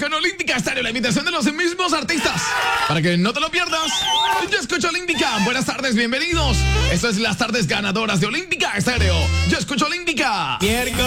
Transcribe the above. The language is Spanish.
con Olímpica Estéreo, la invitación de los mismos artistas. Para que no te lo pierdas, Yo Escucho Olímpica. Buenas tardes, bienvenidos. Esto es las tardes ganadoras de Olímpica Estéreo. Yo Escucho Olímpica.